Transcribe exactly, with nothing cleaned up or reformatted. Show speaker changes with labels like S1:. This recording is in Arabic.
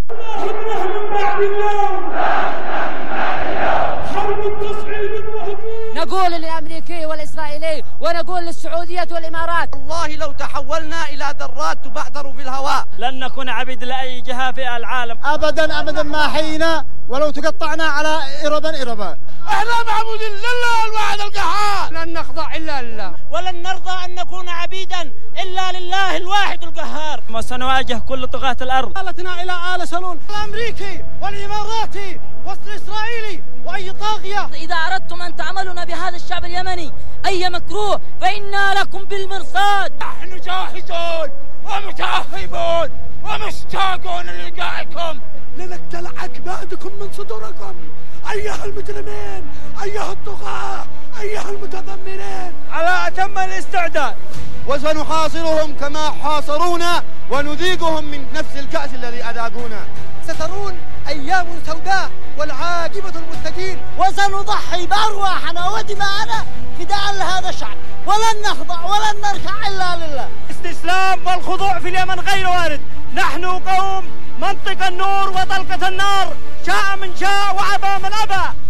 S1: من بعد اليوم حرب تصعيد وهجوم.
S2: نقول للأمريكي والإسرائيلي ونقول للسعودية والإمارات
S3: والله لو تحولنا إلى ذرات تبعثر في الهواء
S4: لن نكون عبيد لأي جهة في العالم
S5: أبدا أبدا ما حينا ولو تقطعنا على إربا إربا.
S6: احنا معبودين لله الواحد القهار،
S3: لن نخضع إلا لله
S4: ولن نرضى أن نكون عبيدا إلا لله الواحد القهار. وسنواجه كل طغاة الأرض.
S5: قالتنا إلى آل سلول الأمريكي والإماراتي والإسرائيلي وأي طاغية.
S2: إذا أردتم أن تعملون بهذا الشعب اليمني أي مكروه فإنا لكم بالمرصاد.
S6: نحن جاهزون ومتأهبون ومشتاقون للقائكم
S1: لنقتل أكبادكم من صدوركم أيها المجرمين أيها الطغاة أيها المتذمرين.
S3: على أتم الاستعداد وسنحاصرهم كما حاصرونا ونذيقهم من نفس الكأس الذي أذاقونا.
S5: سترون أيام سوداء والعاقبة المتقين، وسنضحي بأرواحنا ودماءنا فداء لهذا الشعب، ولن نخضع ولن نركع إلا لله.
S4: الاستسلام والخضوع في اليمن غير وارد. نحن قوم منطق النور وطلقة النار، شاء من شاء وأبى من أبى.